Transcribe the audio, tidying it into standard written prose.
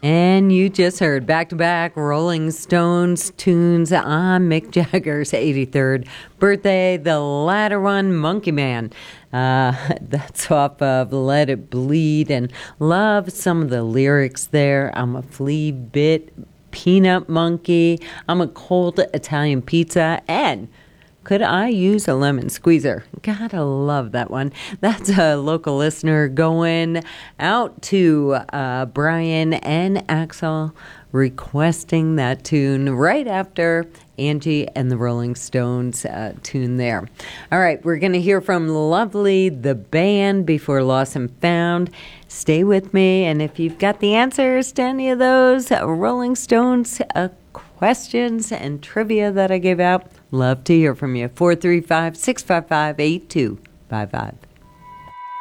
And you just heard back-to-back Rolling Stones tunes on Mick Jagger's 83rd birthday, the latter one, Monkey Man. That's off of Let It Bleed, and love some of the lyrics there. I'm a flea bit peanut monkey. I'm a cold Italian pizza, and could I use a lemon squeezer? Gotta love that one. That's a local listener going out to Brian and Axel requesting that tune right after Angie and the Rolling Stones tune there. All right, we're going to hear from Lovely, the band, before Lost and Found. Stay with me, and if you've got the answers to any of those Rolling Stones questions and trivia that I gave out, love to hear from you. 435-655-8255.